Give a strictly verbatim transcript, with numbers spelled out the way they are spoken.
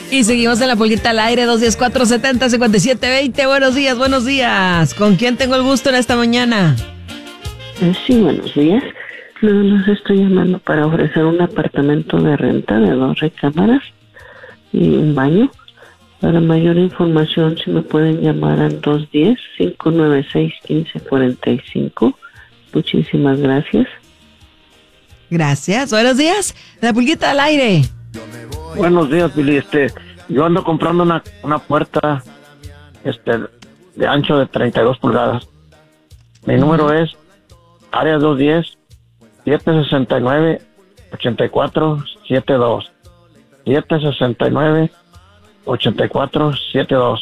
Y seguimos en la pulguita al aire, dos uno cuatro, siete cero, cinco siete dos cero. Buenos días, buenos días. ¿Con quién tengo el gusto en esta mañana? Sí, buenos días. No, los estoy llamando para ofrecer un apartamento de renta de dos recámaras y un baño. Para mayor información, si me pueden llamar al dos uno cero, cinco nueve seis, uno cinco cuatro cinco. Muchísimas gracias. Gracias. Buenos días. La pulguita al aire. Buenos días, Billy. Este, yo ando comprando una, una puerta este, de ancho de treinta y dos pulgadas. Mi uh-huh. número es área dos uno cero, siete seis nueve, ocho cuatro siete dos. siete seis nueve, ocho cuatro siete dos.